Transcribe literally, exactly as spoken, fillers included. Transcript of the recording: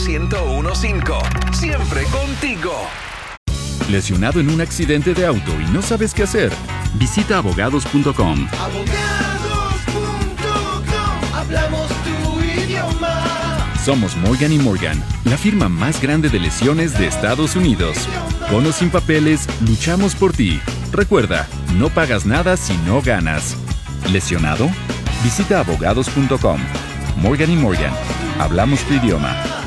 ciento uno punto cinco. Siempre contigo. ¿Lesionado en un accidente de auto y no sabes qué hacer? Visita abogados punto com. abogados punto com. Hablamos tu idioma. Somos Morgan y Morgan, la firma más grande de lesiones de Estados Unidos. Con o sin papeles, luchamos por ti. Recuerda, no pagas nada si no ganas. ¿Lesionado? Visita abogados punto com. Morgan y Morgan, hablamos tu idioma.